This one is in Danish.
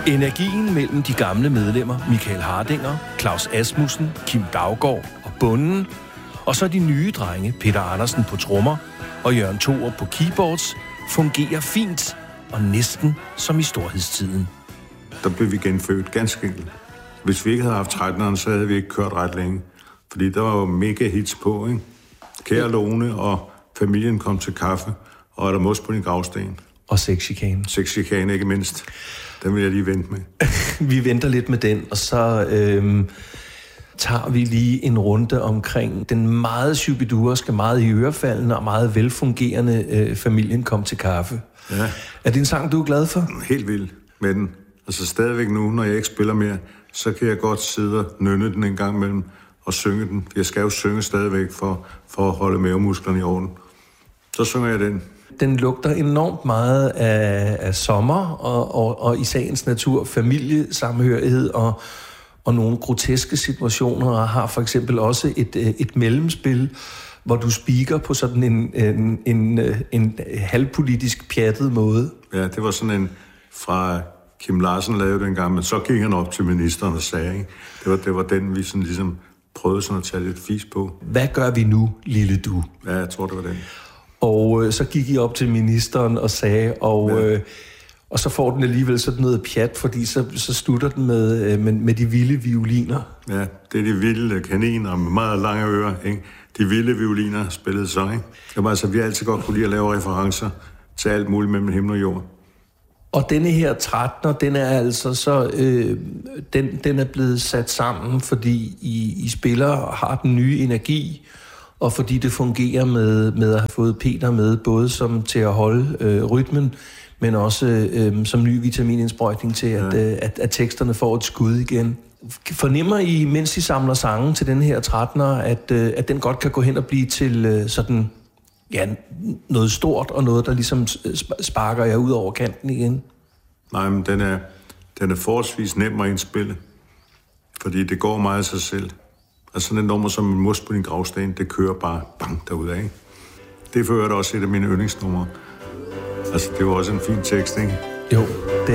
Energien mellem de gamle medlemmer Michael Hardinger, Claus Asmussen, Kim Daugaard og Bunden, og så de nye drenge Peter Andersen på trommer og Jørgen Thorup på keyboards, fungerer fint og næsten som i storhedstiden. Der blev vi genfødt, ganske enkelt. Hvis vi ikke havde haft 13'eren, så havde vi ikke kørt ret længe. Fordi der var jo mega hits på, ikke? Kære Lone og Familien kom til kaffe, og er der mos på din gravsten. Og sexchikane. Sexchikane, ikke mindst. Den vil jeg lige vente med. Vi venter lidt med den, og så tager vi lige en runde omkring den meget shubidurske, meget iørefaldende og meget velfungerende Familien kom til kaffe. Ja. Er det en sang, du er glad for? Helt vild med den. Altså stadigvæk nu, når jeg ikke spiller mere, så kan jeg godt sidde og nynne den en gang imellem og synge den. Jeg skal jo synge stadigvæk for at holde mavemusklerne i orden. Så synger jeg den. Den lugter enormt meget af sommer og i sagens natur familiesamhørighed og nogle groteske situationer, og har for eksempel også et mellemspil, hvor du speaker på sådan en halvpolitisk pjattet måde. Ja, det var sådan en fra Kim Larsen lavede den gang, men så gik han op til ministeren og sagde, ikke? Det var den, vi sådan ligesom prøvede sådan at tage lidt fis på. Hvad gør vi nu, lille du? Ja, jeg tror, det var den. Og så gik I op til ministeren og sagde, og så får den alligevel sådan noget pjat, fordi så slutter den med de vilde violiner. Ja, det er de vilde kaniner med meget lange ører, ikke? De vilde violiner spillede så, ikke? Det var altså, vi altid godt kunne lide at lave referencer til alt muligt mellem himmel og jord. Og denne her 13'er, den er altså så, den er blevet sat sammen, fordi I spiller har den nye energi, og fordi det fungerer med at have fået Peter med, både som til at holde rytmen, men også som ny vitaminindsprøjtning til, at teksterne får et skud igen. Fornemmer I, mens I samler sange til den her 13'er, at den godt kan gå hen og blive til sådan, ja, noget stort, og noget, der ligesom sparker jer ud over kanten igen? Nej, men den er forholdsvis nem at indspille, fordi det går meget af sig selv. Altså sådan et nummer som en mos på din gravsten, det kører bare bang derudad, ikke? Det fører også et af mine yndlingsnumre. Altså, det var også en fin tekst, ikke? Jo, det